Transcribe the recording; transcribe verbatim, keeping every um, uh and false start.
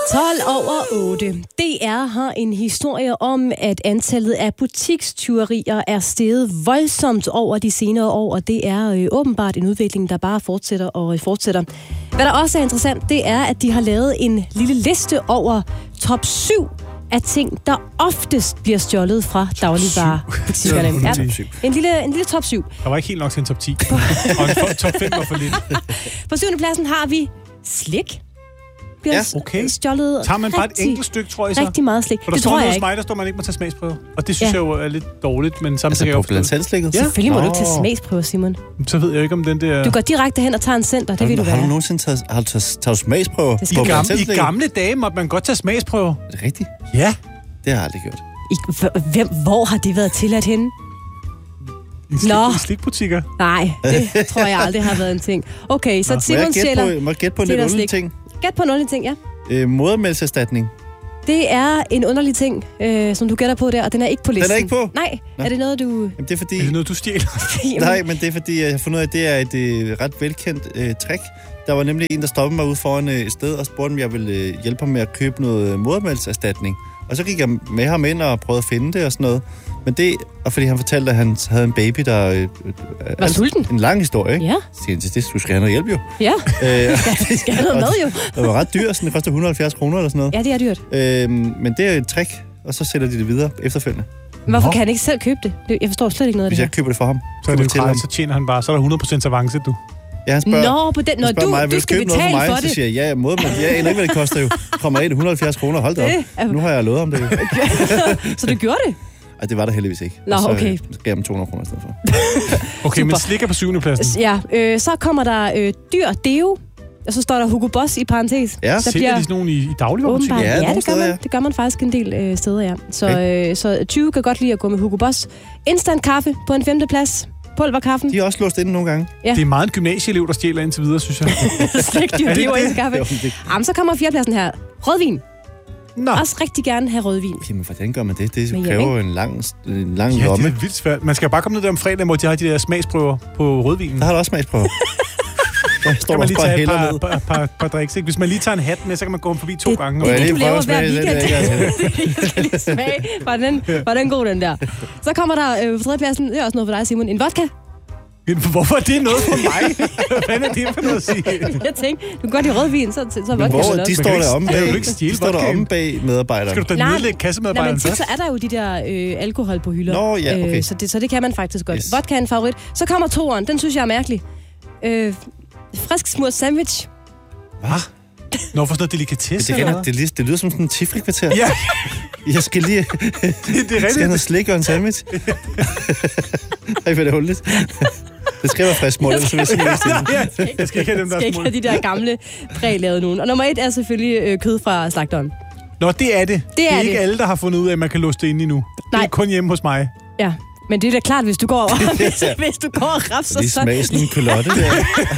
tolv over otte. D R har en historie om, at antallet af butikstyverier er steget voldsomt over de senere år, og det er øh, åbenbart en udvikling, der bare fortsætter og fortsætter. Hvad der også er interessant, det er, at de har lavet en lille liste over top syv af ting, der oftest bliver stjålet fra dagligvarebutikkerne. Ja, en lille, en lille top syv. Der var ikke helt nok til en top ti. Og en top fem var for lidt. På syvende pladsen har vi slik. Ja, okay. Stjålet tager man bare rigtig, et enkelt stykke, tror jeg så? Rigtig meget slik. For der det står tror noget jeg hos ikke. mig, der står, man ikke må tage smagsprøver. Og det synes ja. jeg jo er lidt dårligt, men samtidig... Altså på blandt selv slikket? Ja. Selvfølgelig må oh. du ikke tage smagsprøver, Simon. Så ved jeg ikke, om den der... Du går direkte hen og tager en center, det vil du være. Har du nogensinde taget, har du taget, taget smagsprøver? I, gamle, I gamle dage måtte man godt tage smagsprøver. Er det rigtigt? Ja. Det har jeg aldrig gjort. I, hvem, hvor har det været tilladt henne? I, slik, I slikbutikker? Nej, det tror jeg aldrig har været en ting. Okay, så Nå. Simon stjæler... Må jeg gætte på en lidt underlig ting? Gæt på en underlig ting, ja. Øh, modermælkserstatning. Det er en underlig ting, øh, som du gætter på der, og den er ikke på listen. Den er ikke på? Nej. Nå. Er det noget, du... Jamen, det er fordi... Er det noget, du stjæler? Nej, men det er fordi, jeg har fundet ud af, at det er et øh, ret velkendt øh, trick. Der var nemlig en, der stoppede mig ude foran øh, et sted og spurgte, om jeg ville øh, hjælpe ham med at købe noget modermælkserstatning. Og så gik jeg med ham ind og prøvede at finde det og sådan noget. Men det, og fordi han fortalte, at han havde en baby, der... Øh, var altså, sulten. En lang historie, ikke? Ja. Så siger han til det, du skal have noget hjælp jo. Ja, øh, skal, skal have noget med jo. Det var ret dyrt, sådan det kostede et hundrede og halvfjerds kroner eller sådan noget. Ja, det er dyrt. Øh, men det er et trick, og så sælger de det videre efterfølgende. Hvorfor kan han ikke selv købe det? Jeg forstår slet ikke noget af det Hvis jeg køber det for ham, så er det jo gratis, så tjener han bare, så er der hundrede procent avance, du. Ja, han spørger, Nå, på den, når spørger du, mig, du skal betale for, mig, for så det. siger jeg, ja, mod, men jeg aner ikke, hvad det koster jo. Kommer ind et hundrede og halvfjerds kroner, hold da op. Nu har jeg lovet om det jo. Så du gjorde det? Ej, det var der heldigvis ikke. Nå, så, okay. Så gav jeg dem to hundrede kroner i stedet for. Okay, men slik er på syvende pladsen. Ja, øh, så kommer der øh, dyr deo. Og så står der Hugo Boss i parentes. Ja, så bliver de sådan nogle i, i dagligvarebutikker? Ja, ja, det gør steder, man. ja. Det gør man faktisk en del øh, steder, ja. Så, øh, så tyve kan godt lide at gå med Hugo Boss. Instant kaffe på en femte plads. Pulverkaffen. De er også låst inde nogle gange. Ja. Det er meget en gymnasieelev, der stjæler indtil videre, synes jeg. Slik dyr deo og instant kaffe. Jo, det... Jamen, så kommer fjerdepladsen her. Rødvin. Nå. Også rigtig gerne have rødvin. Jamen, hvordan gør man det? Det Men kræver jo ja, en lang, en lang ja, lomme. det er vildt svært. Man skal bare komme ned der om fredag, hvor de har de der smagsprøver på rødvinen. Der har du også smagsprøver. Der står kan man lige tage et par, par, par, par, par drinks, ikke? Hvis man lige tager en hat med, så kan man gå forbi to det, gange. Det er det, det, du laver hver smage, weekend. det, det, det, Jeg skal lige smage. Var den, var den god, den der? Så kommer der øh, på tredjepladsen, det er også noget for dig, Simon, en vodka. Hvorfor er det noget for mig? Hvad er det for noget at sige? Jeg tænkte, du kan godt lide rødvin, så, så vodka. hvor, vel de også. står der omme kan bag, du ikke stjæle de står der vodkaen? omme bag medarbejderen. Skal du da nedlægge kassemedarbejderen først? Nej, men først? så er der jo de der øh, alkohol på hylder. Nå, ja, okay. Øh, så, det, så det kan man faktisk godt. Yes. Vodka er en favorit. Så kommer toeren, den synes jeg er mærkelig. Øh, frisk smurt sandwich. Hvad? Nå, for sådan noget delikatesse, det, eller det, det, det, det lyder som sådan en tifri-kvarter. Ja. Jeg skal lige... det er skal have noget slik og en sandwich. Ej, hvor er det hullet. Det skal være frisk mål, så vil jeg sige ja, jeg skal ikke have dem, der skal ikke have de der gamle prælavede nogen. Og nummer et er selvfølgelig øh, kød fra slagteren. Nå, det er det. Det, det er, er ikke det. Alle, der har fundet ud af, at man kan låse det inde endnu. Nej. Det er kun hjemme hos mig. Ja, men det er da klart, hvis du går, hvis, hvis du går og rapser sådan. Lige smage sådan en culotte der.